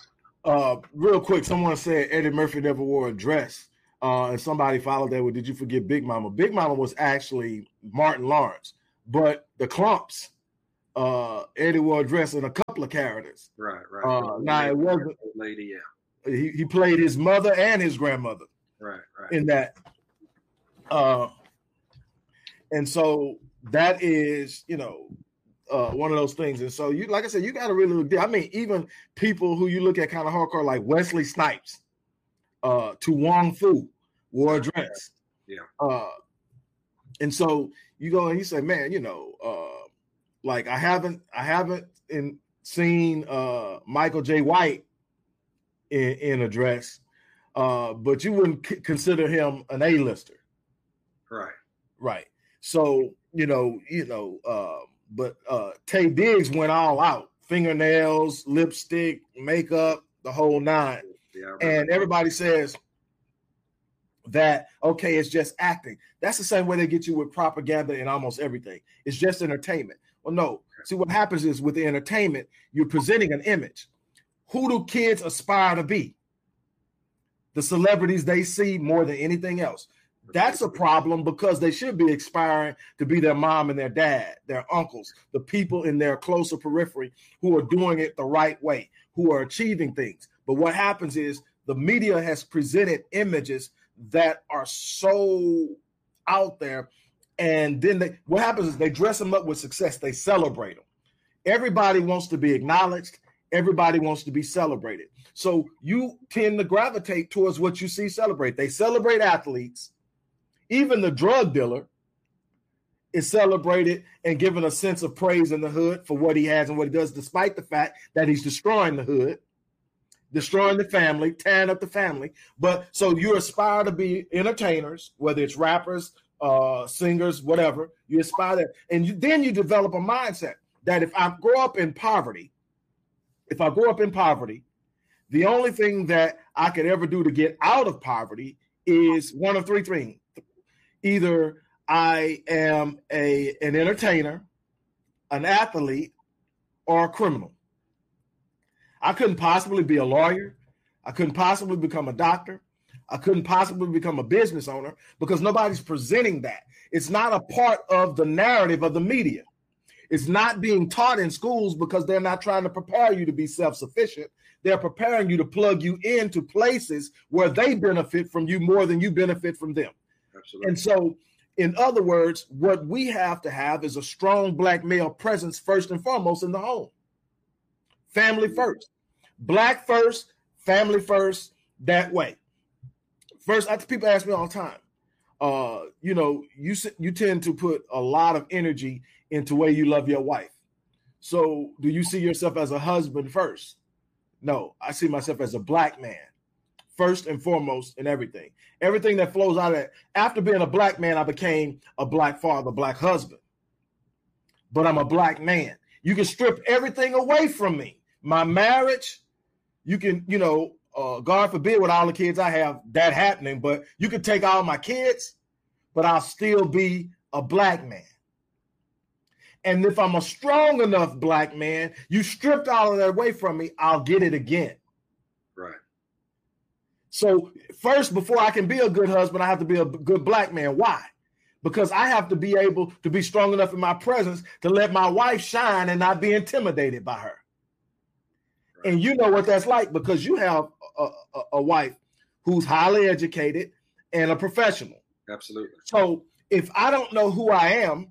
Speaker 1: Uh, real quick, someone said Eddie Murphy never wore a dress. Uh, and somebody followed that with, did you forget Big Mama? Big Mama was actually Martin Lawrence, but the Clumps, uh, Eddie wore a dress in a couple of characters.
Speaker 2: Right, right.
Speaker 1: Uh, now it wasn't
Speaker 2: lady, yeah.
Speaker 1: He, he played his mother and his grandmother.
Speaker 2: Right, right.
Speaker 1: In that. Uh, and so that is, you know, uh, one of those things. And so you, like I said, you got to really look. I mean, even people who you look at kind of hardcore, like Wesley Snipes, uh, to Wong Fu, wore a dress.
Speaker 2: Yeah.
Speaker 1: Uh, and so you go and you say, man, you know, uh, like I haven't, I haven't in, seen uh, Michael J. White in, in a dress, uh, but you wouldn't c- consider him an A-lister.
Speaker 2: Right.
Speaker 1: Right. So, you know, you know, uh, but uh, Taye Diggs went all out, fingernails, lipstick, makeup, the whole nine. Yeah, and everybody says that, okay, it's just acting. That's the same way they get you with propaganda and almost everything. It's just entertainment. Well, no. See, what happens is with the entertainment, you're presenting an image. Who do kids aspire to be? The celebrities they see more than anything else. That's a problem because they should be aspiring to be their mom and their dad, their uncles, the people in their closer periphery who are doing it the right way, who are achieving things. But what happens is the media has presented images that are so out there. And then they, what happens is they dress them up with success. They celebrate them. Everybody wants to be acknowledged. Everybody wants to be celebrated. So you tend to gravitate towards what you see celebrate. They celebrate athletes. Even the drug dealer is celebrated and given a sense of praise in the hood for what he has and what he does, despite the fact that he's destroying the hood, destroying the family, tearing up the family. But so you aspire to be entertainers, whether it's rappers, uh, singers, whatever. You aspire that. And you, then you develop a mindset that if I grow up in poverty, if I grow up in poverty, the only thing that I could ever do to get out of poverty is one of three things. Either I am a an entertainer, an athlete, or a criminal. I couldn't possibly be a lawyer. I couldn't possibly become a doctor. I couldn't possibly become a business owner because nobody's presenting that. It's not a part of the narrative of the media. It's not being taught in schools because they're not trying to prepare you to be self-sufficient. They're preparing you to plug you into places where they benefit from you more than you benefit from them. Absolutely. And so, in other words, what we have to have is a strong Black male presence first and foremost in the home. Family first. Black first, family first, that way. First, I, people ask me all the time, uh, you know, you you tend to put a lot of energy into the way you love your wife. So do you see yourself as a husband first? No, I see myself as a Black man. First and foremost in everything. Everything that flows out of that. After being a Black man, I became a Black father, Black husband. But I'm a Black man. You can strip everything away from me. My marriage, you can, you know, uh, God forbid with all the kids I have that happening, but you can take all my kids, but I'll still be a Black man. And if I'm a strong enough Black man, you stripped all of that away from me, I'll get it again.
Speaker 2: Right.
Speaker 1: So first, before I can be a good husband, I have to be a good Black man. Why? Because I have to be able to be strong enough in my presence to let my wife shine and not be intimidated by her. Right. And you know what that's like because you have a, a, a wife who's highly educated and a professional.
Speaker 2: Absolutely.
Speaker 1: So if I don't know who I am,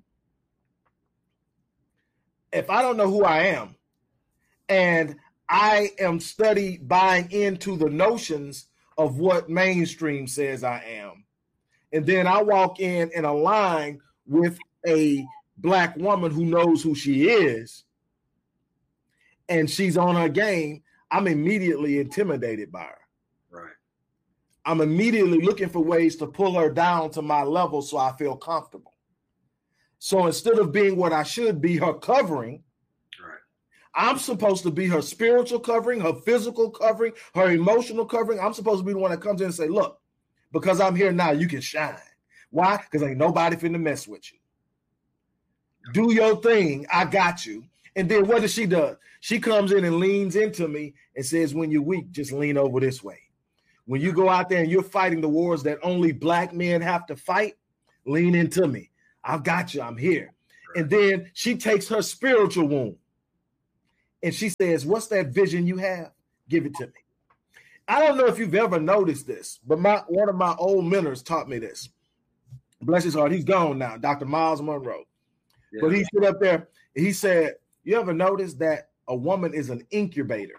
Speaker 1: if I don't know who I am, and I am study buying into the notions of what mainstream says I am. And then I walk in and align with a Black woman who knows who she is, and she's on her game, I'm immediately intimidated by her.
Speaker 2: Right.
Speaker 1: I'm immediately looking for ways to pull her down to my level so I feel comfortable. So instead of being what I should be, her covering, I'm supposed to be her spiritual covering, her physical covering, her emotional covering. I'm supposed to be the one that comes in and say, look, because I'm here now, you can shine. Why? Because ain't nobody finna mess with you. Do your thing. I got you. And then what does she do? She comes in and leans into me and says, when you're weak, just lean over this way. When you go out there and you're fighting the wars that only black men have to fight, lean into me. I've got you. I'm here. And then she takes her spiritual wound and she says, what's that vision you have? Give it to me. I don't know if you've ever noticed this, but my one of my old mentors taught me this. Bless his heart. He's gone now, Doctor Miles Monroe. Yeah. But he stood up there and he said, you ever notice that a woman is an incubator?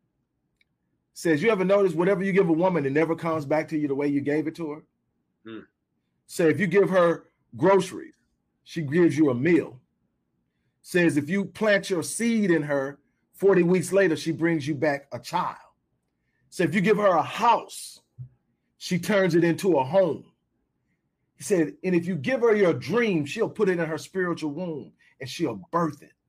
Speaker 1: Says, you ever notice whatever you give a woman, it never comes back to you the way you gave it to her? Hmm. Say, if you give her groceries, she gives you a meal. Says, if you plant your seed in her, forty weeks later, she brings you back a child. So if you give her a house, she turns it into a home. He said, and if you give her your dream, she'll put it in her spiritual womb and she'll birth it.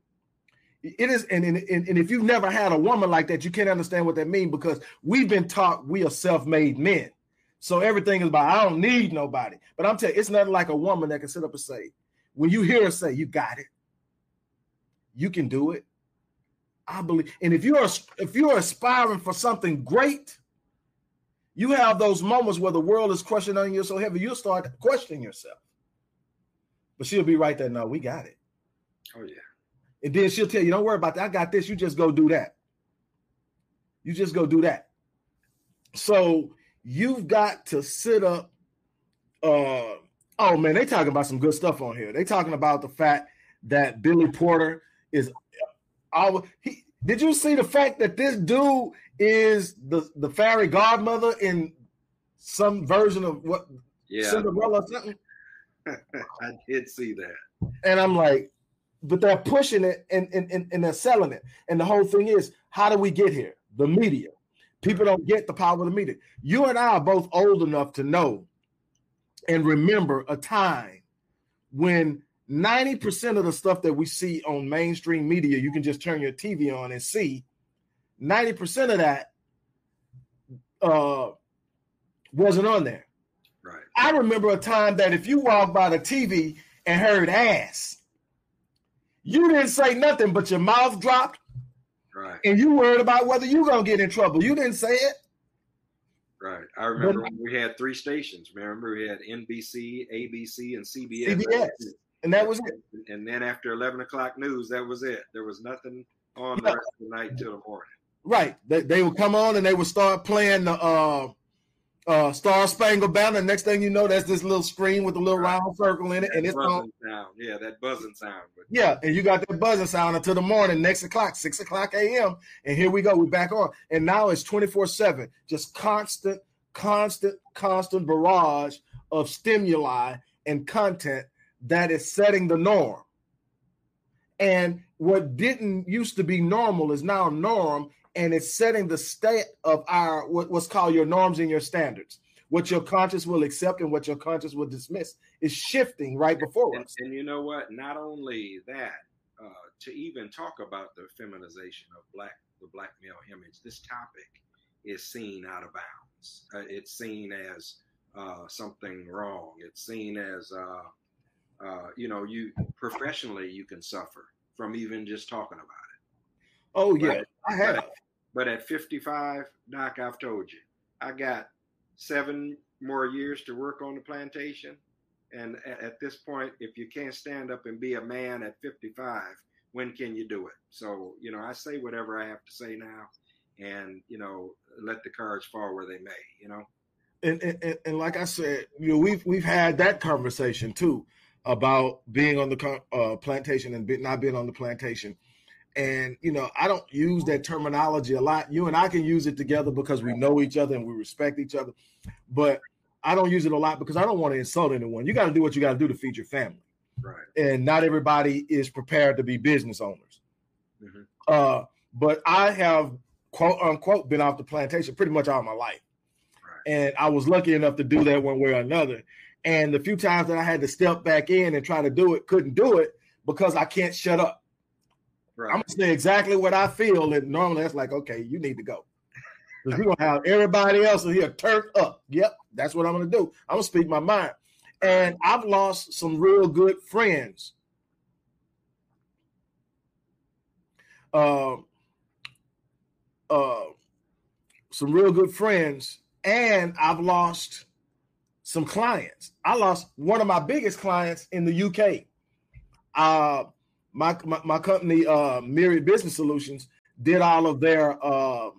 Speaker 1: It is, and, and, and if you've never had a woman like that, you can't understand what that means because we've been taught we are self-made men. So everything is about, I don't need nobody. But I'm telling you, it's nothing like a woman that can sit up and say, when you hear her say, you got it, you can do it. I believe, and if you're if you're aspiring for something great, you have those moments where the world is crushing on you so heavy, you'll start questioning yourself. But she'll be right there. No, we got it.
Speaker 2: Oh yeah.
Speaker 1: And then she'll tell you, don't worry about that. I got this. You just go do that. You just go do that. So you've got to sit up. Uh, oh man, they talking about some good stuff on here. They talking about the fact that Billy Porter is. Our, he, did you see the fact that this dude is the, the fairy godmother in some version of what
Speaker 2: yeah.
Speaker 1: Cinderella or something?
Speaker 2: I did see that.
Speaker 1: And I'm like, but they're pushing it and, and, and, and they're selling it. And the whole thing is, how do we get here? The media. People don't get the power of the media. You and I are both old enough to know and remember a time when ninety percent of the stuff that we see on mainstream media, you can just turn your T V on and see ninety percent of that uh, wasn't on there.
Speaker 2: Right.
Speaker 1: I remember a time that if you walked by the T V and heard ass, you didn't say nothing, but your mouth dropped.
Speaker 2: Right.
Speaker 1: And you worried about whether you're going to get in trouble. You didn't say it.
Speaker 2: Right. I remember but, when we had three stations. Remember we had N B C, A B C, and C B S.
Speaker 1: C B S. And that was it.
Speaker 2: And then after eleven o'clock news, that was it. There was nothing on yeah. the rest of the night till the morning.
Speaker 1: Right. They, they would come on and they would start playing the uh, uh, Star Spangled Banner. Next thing you know, that's this little screen with a little right. round circle in it.
Speaker 2: That
Speaker 1: and it's on.
Speaker 2: Sound. Yeah, that buzzing sound. But
Speaker 1: yeah, and you got that buzzing sound until the morning, next o'clock, six o'clock a m. And here we go. We're back on. And now it's twenty-four seven. Just constant, constant, constant barrage of stimuli and content that is setting the norm. And what didn't used to be normal is now norm, and it's setting the state of our what, what's called your norms and your standards. What your conscience will accept and what your conscience will dismiss is shifting right before
Speaker 2: and,
Speaker 1: us.
Speaker 2: And you know what? Not only that, uh, to even talk about the feminization of black the black male image, this topic is seen out of bounds. Uh, it's seen as uh, something wrong. It's seen as uh, Uh, you know, you professionally you can suffer from even just talking about it.
Speaker 1: Oh yeah,
Speaker 2: but,
Speaker 1: I have.
Speaker 2: But, but at fifty-five, Doc, I've told you, I got seven more years to work on the plantation. And at, at this point, if you can't stand up and be a man at fifty-five, when can you do it? So, you know, I say whatever I have to say now, and you know, let the cards fall where they may. You know.
Speaker 1: And and, and like I said, you know, we've we've had that conversation too, about being on the uh, plantation and be, not being on the plantation. And, you know, I don't use that terminology a lot. You and I can use it together because we know each other and we respect each other. But I don't use it a lot because I don't want to insult anyone. You got to do what you got to do to feed your family.
Speaker 2: Right.
Speaker 1: And not everybody is prepared to be business owners. Mm-hmm. Uh, but I have, quote unquote, been off the plantation pretty much all my life. Right. And I was lucky enough to do that one way or another. And the few times that I had to step back in and try to do it, couldn't do it because I can't shut up. Right. I'm going to say exactly what I feel. And normally that's like, okay, you need to go. Because we're going to have everybody else in here turned up. Yep, that's what I'm going to do. I'm going to speak my mind. And I've lost some real good friends uh, uh, some real good friends, and I've lost some clients. I lost one of my biggest clients in the U K. Uh, my, my my company, uh, Myriad Business Solutions, did all of their uh,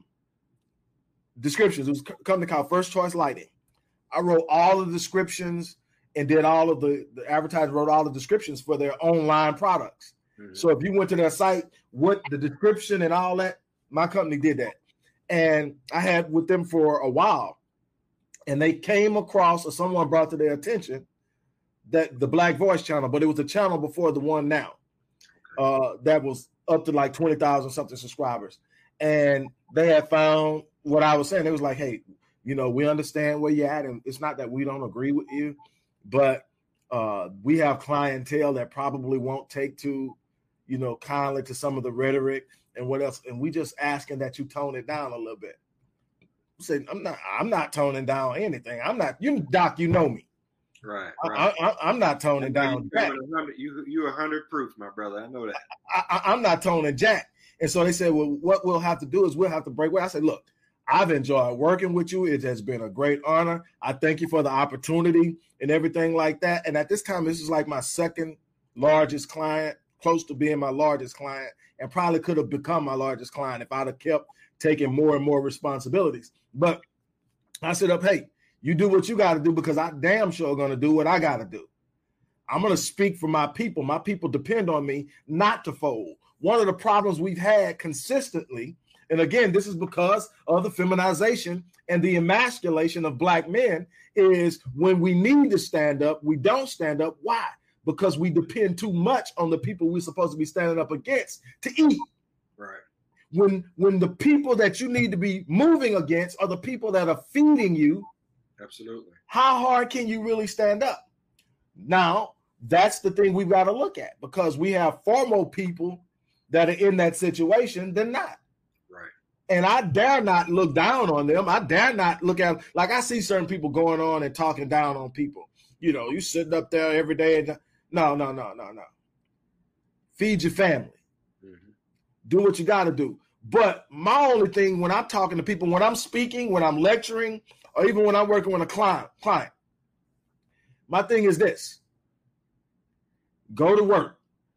Speaker 1: descriptions. It was a company called First Choice Lighting. I wrote all the descriptions and did all of the, the advertisers wrote all the descriptions for their online products. Mm-hmm. So if you went to their site, what the description and all that, my company did that. And I had with them for a while. And they came across, or someone brought to their attention, that the Black Voice channel, but it was a channel before the one now, uh, that was up to like twenty thousand something subscribers. And they had found what I was saying. It was like, hey, you know, we understand where you're at, and it's not that we don't agree with you, but uh, we have clientele that probably won't take to, you know, kindly to some of the rhetoric and what else. And we just asking that you tone it down a little bit. Say, I'm not, I'm not toning down anything. I'm not, you, Doc, you know me.
Speaker 2: Right. right.
Speaker 1: I, I, I'm not toning down.
Speaker 2: You, you, you're a hundred proof, my brother. I know that.
Speaker 1: I, I, I'm not toning jack. And so they said, well, what we'll have to do is we'll have to break away. I said, look, I've enjoyed working with you. It has been a great honor. I thank you for the opportunity and everything like that. And at this time, this is like my second largest client, close to being my largest client, and probably could have become my largest client if I'd have kept taking more and more responsibilities. But I said up, hey, you do what you got to do, because I damn sure going to do what I got to do. I'm going to speak for my people. My people depend on me not to fold. One of the problems we've had consistently, and again, this is because of the feminization and the emasculation of Black men, is when we need to stand up, we don't stand up. Why? Because we depend too much on the people we're supposed to be standing up against to eat.
Speaker 2: Right.
Speaker 1: When, when the people that you need to be moving against are the people that are feeding you,
Speaker 2: absolutely,
Speaker 1: how hard can you really stand up? Now, that's the thing we've got to look at, because we have far more people that are in that situation than not.
Speaker 2: Right. And
Speaker 1: I dare not look down on them. I dare not look at, like, I see certain people going on and talking down on people. You know, you sitting up there every day. And no, no, no, no, no. Feed your family. Mm-hmm. Do what you got to do. But my only thing when I'm talking to people, when I'm speaking, when I'm lecturing, or even when I'm working with a client, client, my thing is this: go to work,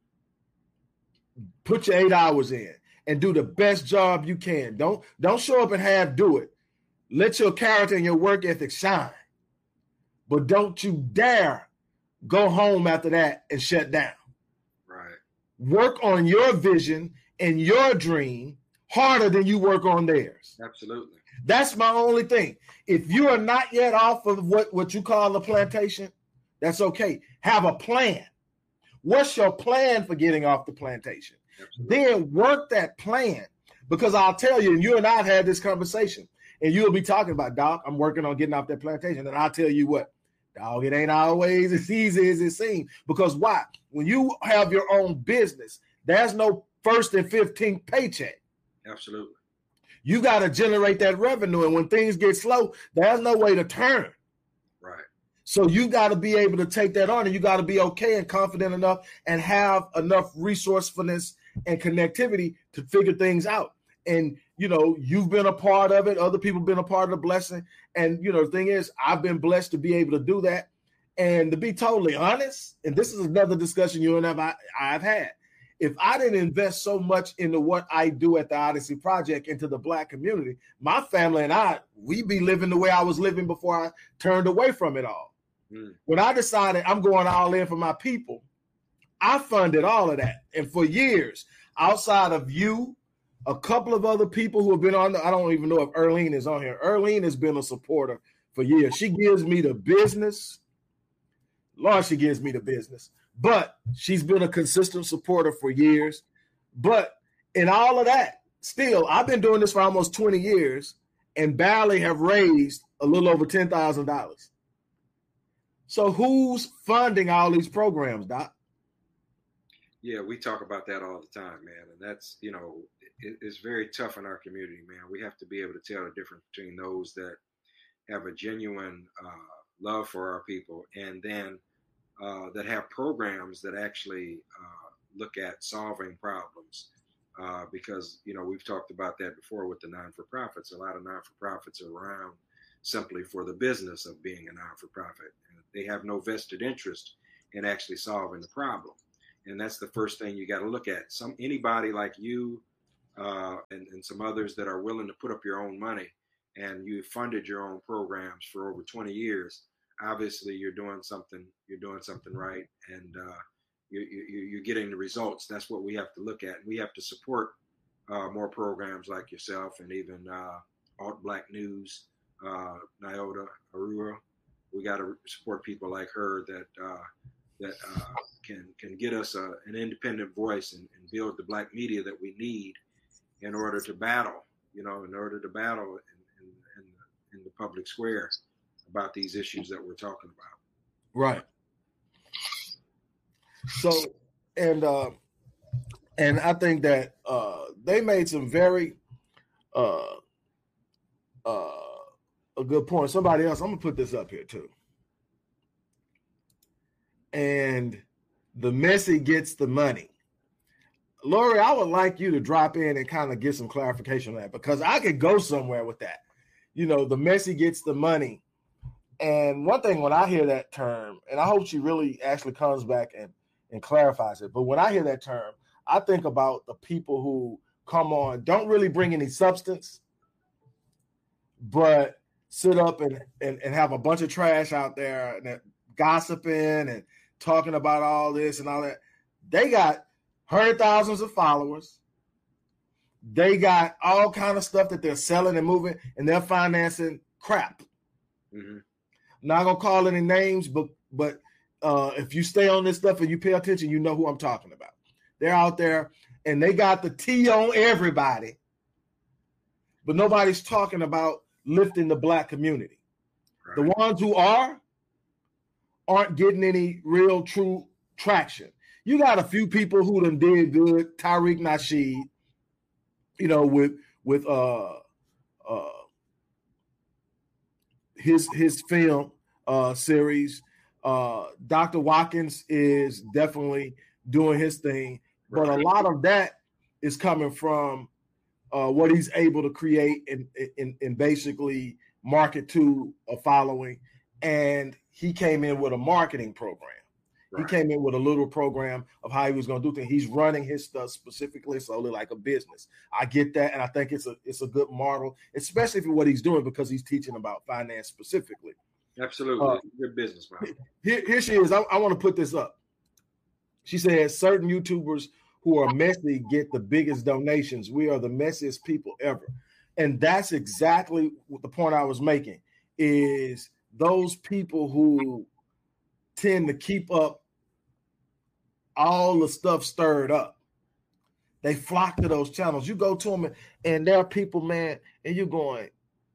Speaker 1: put your eight hours in, and do the best job you can. Don't don't show up and half do it. Let your character and your work ethic shine. But don't you dare go home after that and shut down.
Speaker 2: Right.
Speaker 1: Work on your vision and your dream harder than you work on theirs.
Speaker 2: Absolutely.
Speaker 1: That's my only thing. If you are not yet off of what, what you call the plantation, that's okay. Have a plan. What's your plan for getting off the plantation? Absolutely. Then work that plan. Because I'll tell you, and you and I have had this conversation, and you'll be talking about, Doc, I'm working on getting off that plantation. And I'll tell you what, dog, it ain't always as easy as it seems. Because why? When you have your own business, there's no first and fifteenth paycheck.
Speaker 2: Absolutely.
Speaker 1: You got to generate that revenue. And when things get slow, there's no way to turn.
Speaker 2: Right.
Speaker 1: So you got to be able to take that on, and you got to be okay and confident enough and have enough resourcefulness and connectivity to figure things out. And, you know, you've been a part of it. Other people have been a part of the blessing. And, you know, the thing is, I've been blessed to be able to do that. And to be totally honest, and this is another discussion you and I, I've had, if I didn't invest so much into what I do at the Odyssey Project into the Black community, my family and I, we'd be living the way I was living before I turned away from it all. Mm. When I decided I'm going all in for my people, I funded all of that. And for years, outside of you, a couple of other people who have been on, the, I don't even know if Erlene is on here. Erlene has been a supporter for years. She gives me the business. Lord, she gives me the business. But she's been a consistent supporter for years. But in all of that, still, I've been doing this for almost twenty years and barely have raised a little over ten thousand dollars. So who's funding all these programs, Doc?
Speaker 2: Yeah, we talk about that all the time, man. And that's, you know, it, it's very tough in our community, man. We have to be able to tell the difference between those that have a genuine uh, love for our people and then uh, that have programs that actually uh, look at solving problems uh, because, you know, we've talked about that before with the non-for-profits. A lot of non-for-profits are around simply for the business of being a non-for-profit. And they have no vested interest in actually solving the problem. And that's the first thing you got to look at. Some anybody like you uh, and, and some others that are willing to put up your own money, and you funded your own programs for over twenty years. Obviously, you're doing something. You're doing something right, and uh, you, you, you're getting the results. That's what we have to look at. We have to support uh, more programs like yourself, and even uh, Alt Black News, uh, Nyota Arua. We got to support people like her that uh, that uh, can can get us a, an independent voice and, and build the Black media that we need in order to battle. You know, in order to battle in, in, in, the, in the public square about these issues that we're talking about.
Speaker 1: Right. So, and uh, and I think that uh, they made some very uh, uh, a good point. Somebody else, I'm gonna put this up here too. And the messy gets the money. Lori, I would like you to drop in and kind of get some clarification on that, because I could go somewhere with that. You know, the messy gets the money. And one thing when I hear that term, and I hope she really actually comes back and, and clarifies it, but when I hear that term, I think about the people who come on, don't really bring any substance, but sit up and, and, and have a bunch of trash out there and gossiping and talking about all this and all that. They got hundred thousands of followers. They got all kind of stuff that they're selling and moving, and they're financing crap. Mm-hmm. Not gonna call any names, but but uh, if you stay on this stuff and you pay attention, you know who I'm talking about. They're out there, and they got the tea on everybody, but nobody's talking about lifting the Black community. Right. The ones who are aren't getting any real true traction. You got a few people who done did good. Tariq Nasheed, you know, with with uh uh his his film uh series. Uh Doctor Watkins is definitely doing his thing, but a lot of that is coming from uh what he's able to create and and, and basically market to a following. And he came in with a marketing program. Right. He came in with a little program of how he was going to do things. He's running his stuff specifically solely like a business. I get that, and I think it's a it's a good model, especially for what he's doing, because he's teaching about finance specifically.
Speaker 2: Absolutely, uh, good business model.
Speaker 1: Here, here she is. I, I want to put this up. She says certain YouTubers who are messy get the biggest donations. We are the messiest people ever, and that's exactly what the point I was making is those people who tend to keep up all the stuff stirred up. They flock to those channels. You go to them, and, and there are people, man, and you're going,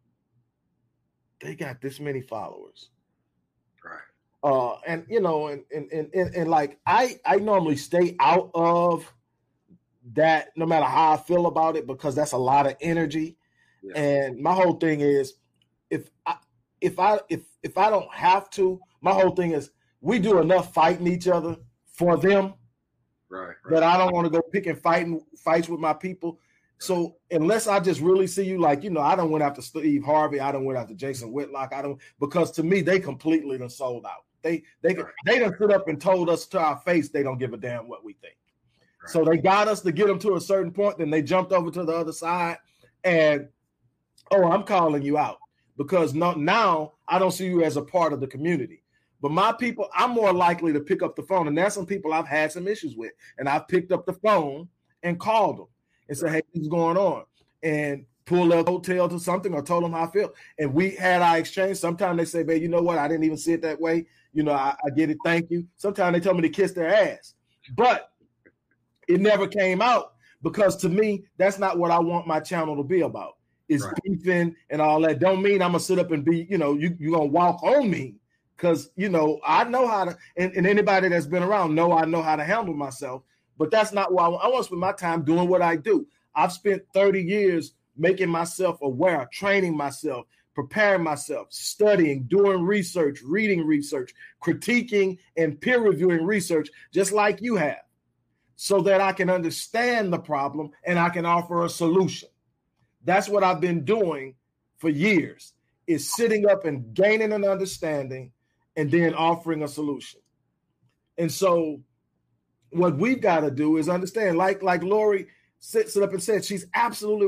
Speaker 1: they got this many followers.
Speaker 2: Right.
Speaker 1: Uh, and, you know, and, and, and, and, and like, I, I normally stay out of that no matter how I feel about it, because that's a lot of energy. Yeah. And my whole thing is, if I, if I, if, if I don't have to, my whole thing is, we do enough fighting each other for them,
Speaker 2: right, right.
Speaker 1: that I don't want to go picking fighting fights with my people. Right. So unless I just really see you, like, you know, I don't went after Steve Harvey, I don't went after Jason Whitlock, I don't, because to me they completely done sold out. They they right. they done stood up and told us to our face they don't give a damn what we think. Right. So they got us to get them to a certain point, then they jumped over to the other side, and oh, I'm calling you out because no, now I don't see you as a part of the community. But my people, I'm more likely to pick up the phone. And there's some people I've had some issues with. And I've picked up the phone and called them and said, hey, what's going on? And pulled a hotel to something or told them how I feel. And we had our exchange. Sometimes they say, babe, you know what? I didn't even see it that way. You know, I, I get it. Thank you. Sometimes they tell me to kiss their ass. But it never came out because to me, that's not what I want my channel to be about. It's right. beefing and all that. Don't mean I'm going to sit up and be, you know, you, you're going to walk on me. Because, you know, I know how to, and, and anybody that's been around know I know how to handle myself. But that's not why I want, I want to spend my time doing what I do. I've spent thirty years making myself aware, training myself, preparing myself, studying, doing research, reading research, critiquing, and peer reviewing research, just like you have. so that I can understand the problem and I can offer a solution. That's what I've been doing for years, is sitting up and gaining an understanding and then offering a solution. And so what we've got to do is understand, like, like Lori sit, sit up and said, she's absolutely